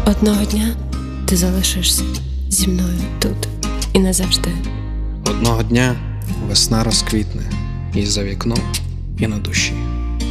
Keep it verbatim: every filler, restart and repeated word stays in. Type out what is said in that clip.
Одного дня ти залишишся зі мною тут і назавжди. Одного дня весна розквітне і за вікном, і на душі.